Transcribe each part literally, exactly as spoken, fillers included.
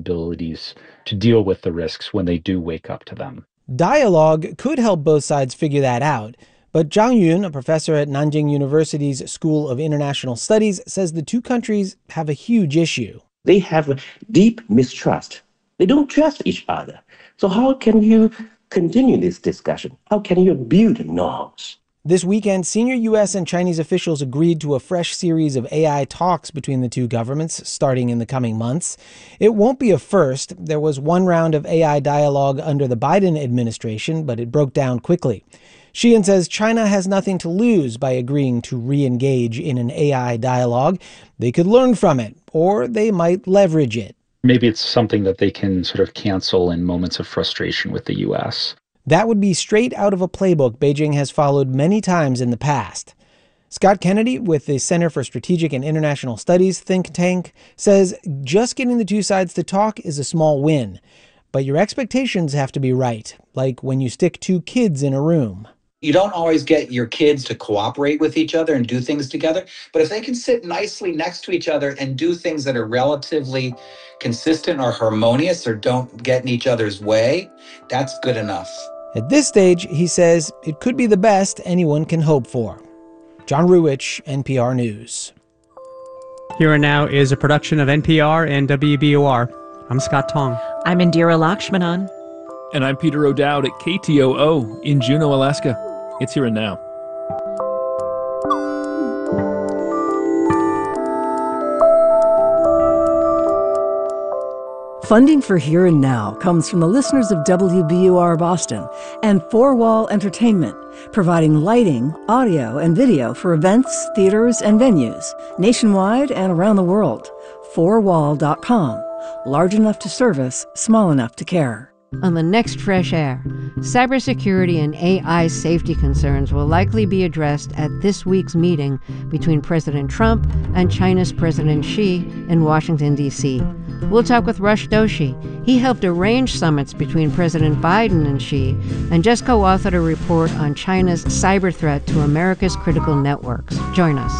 capabilities to deal with the risks when they do wake up to them. Dialogue could help both sides figure that out. But Zhang Yun, a professor at Nanjing University's School of International Studies, says the two countries have a huge issue. They have a deep mistrust. They don't trust each other. So how can you continue this discussion? How can you build norms? This weekend, senior U S and Chinese officials agreed to a fresh series of A I talks between the two governments starting in the coming months. It won't be a first. There was one round of A I dialogue under the Biden administration, but it broke down quickly. Sheehan says China has nothing to lose by agreeing to re-engage in an A I dialogue. They could learn from it, or they might leverage it. Maybe it's something that they can sort of cancel in moments of frustration with the U S. That would be straight out of a playbook Beijing has followed many times in the past. Scott Kennedy with the Center for Strategic and International Studies think tank says just getting the two sides to talk is a small win. But your expectations have to be right, like when you stick two kids in a room. You don't always get your kids to cooperate with each other and do things together, but if they can sit nicely next to each other and do things that are relatively consistent or harmonious or don't get in each other's way, that's good enough. At this stage, he says, it could be the best anyone can hope for. John Ruwitch, N P R News. Here and Now is a production of N P R and W B O R. I'm Scott Tong. I'm Indira Lakshmanan. And I'm Peter O'Dowd at K T O O in Juneau, Alaska. It's Here and Now. Funding for Here and Now comes from the listeners of W B O R Boston and Four Wall Entertainment, providing lighting, audio, and video for events, theaters, and venues nationwide and around the world. four wall dot com. Large enough to service, small enough to care. On the next Fresh Air, cybersecurity and A I safety concerns will likely be addressed at this week's meeting between President Trump and China's President Xi in Washington, D C We'll talk with Rush Doshi. He helped arrange summits between President Biden and Xi and just co-authored a report on China's cyber threat to America's critical networks. Join us.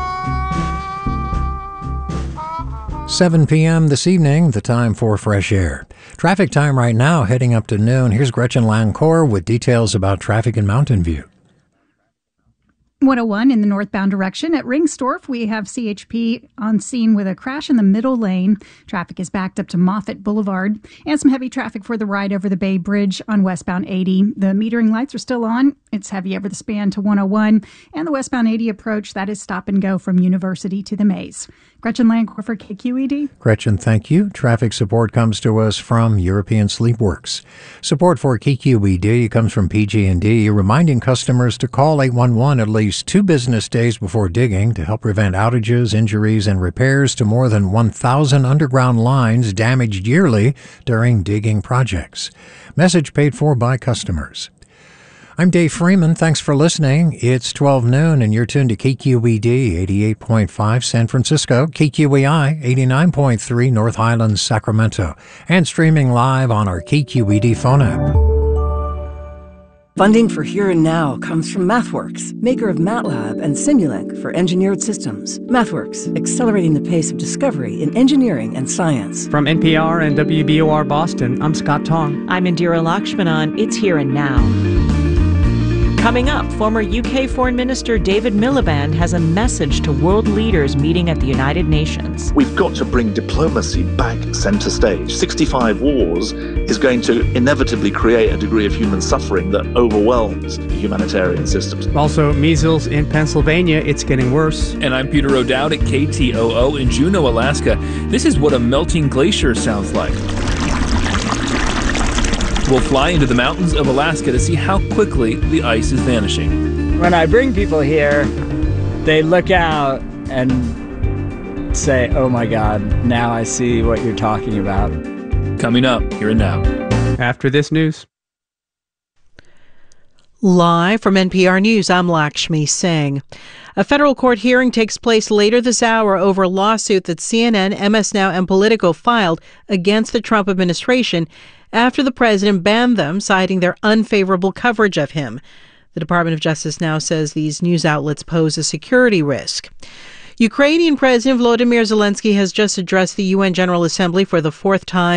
seven p.m. this evening, the time for Fresh Air. Traffic time right now, heading up to noon. Here's Gretchen Lancourt with details about traffic in Mountain View. one oh one in the northbound direction. At Ringstorf, we have C H P on scene with a crash in the middle lane. Traffic is backed up to Moffett Boulevard. And some heavy traffic for the ride over the Bay Bridge on westbound eighty. The metering lights are still on. It's heavy over the span to one oh one. And the westbound eighty approach, that is stop and go from University to the Maze. Gretchen Lancourt for K Q E D. Gretchen, thank you. Traffic support comes to us from European Sleepworks. Support for K Q E D comes from P G and D, reminding customers to call eight one one at least two business days before digging to help prevent outages, injuries, and repairs to more than one thousand underground lines damaged yearly during digging projects. Message paid for by customers. I'm Dave Freeman. Thanks for listening. It's twelve noon, and you're tuned to K Q E D eighty-eight point five San Francisco, K Q E I eighty-nine point three North Highlands, Sacramento, and streaming live on our K Q E D phone app. Funding for Here and Now comes from MathWorks, maker of MATLAB and Simulink for engineered systems. MathWorks, accelerating the pace of discovery in engineering and science. From N P R and W B O R Boston, I'm Scott Tong. I'm Indira Lakshmanan. It's Here and Now. Coming up, former U K Foreign Minister David Miliband has a message to world leaders meeting at the United Nations. We've got to bring diplomacy back centre stage. sixty-five wars is going to inevitably create a degree of human suffering that overwhelms humanitarian systems. Also, measles in Pennsylvania, it's getting worse. And I'm Peter O'Dowd at K T O O in Juneau, Alaska. This is what a melting glacier sounds like. We'll fly into the mountains of Alaska to see how quickly the ice is vanishing. When I bring people here, they look out and say, oh my God, now I see what you're talking about. Coming up, Here and Now. After this news. Live from N P R News, I'm Lakshmi Singh. A federal court hearing takes place later this hour over a lawsuit that C N N, M S Now, and Politico filed against the Trump administration after the president banned them, citing their unfavorable coverage of him. The Department of Justice now says these news outlets pose a security risk. Ukrainian President Volodymyr Zelensky has just addressed the U N General Assembly for the fourth time